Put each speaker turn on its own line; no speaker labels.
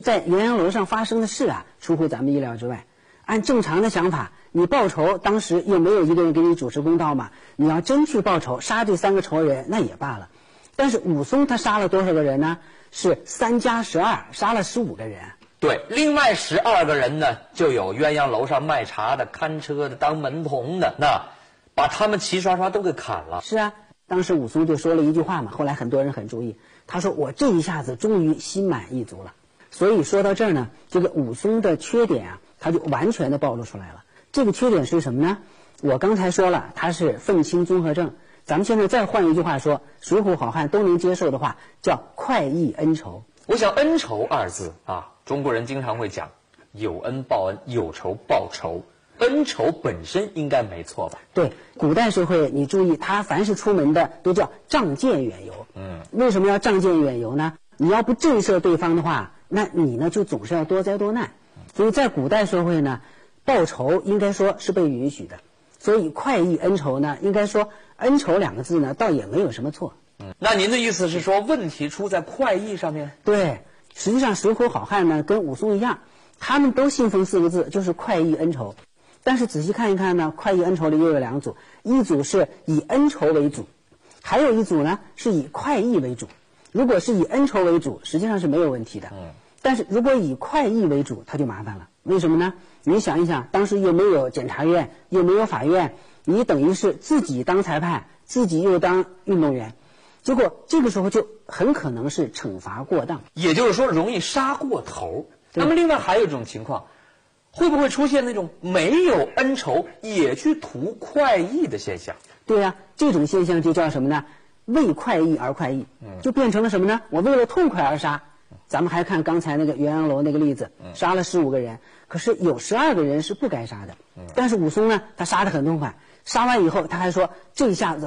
在元阳楼上发生的事啊，出乎咱们意料之外。按正常的想法，你报仇，当时又没有一个人给你主持公道嘛，你要真去报仇，杀这3个仇人那也罢了。但是武松他杀了多少个人呢？是3加12，杀了15个人。
对，另外12个人呢，就有鸳鸯楼上卖茶的、看车的、当门童的，那把他们齐刷刷都给砍了。
是啊，当时武松就说了一句话嘛，后来很多人很注意，他说我这一下子终于心满意足了。所以说到这儿呢，这个武松的缺点啊，他就完全的暴露出来了。这个缺点是什么呢？我刚才说了，他是愤青综合症。咱们现在再换一句话说，水浒好汉都能接受的话，叫快意恩仇。
我想恩仇2字啊，中国人经常会讲有恩报恩，有仇报仇。恩仇本身应该没错吧？
对，古代社会你注意，他凡是出门的都叫仗剑远游。为什么要仗剑远游呢？你要不震慑对方的话，那你呢就总是要多灾多难。所以在古代社会呢，报仇应该说是被允许的。所以快意恩仇呢，应该说恩仇2个字呢，倒也没有什么错。
那您的意思是说，问题出在快意上面？
对，实际上水浒好汉呢跟武松一样，他们都信奉4个字，就是快意恩仇。但是仔细看一看呢，快意恩仇里又有2组，一组是以恩仇为主，还有一组呢是以快意为主。如果是以恩仇为主，实际上是没有问题的。但是如果以快意为主，它就麻烦了。为什么呢？你想一想，当时又没有检察院，又没有法院，你等于是自己当裁判，自己又当运动员，结果这个时候就很可能是惩罚过当，
也就是说容易杀过头。那么另外还有一种情况，会不会出现那种没有恩仇也去图快意的现象？
对呀，这种现象就叫什么呢？为快意而快意，就变成了什么呢？我为了痛快而杀。咱们还看刚才那个元阳楼那个例子，杀了15个人，可是有12个人是不该杀的。但是武松呢，他杀得很痛快，杀完以后他还说这下子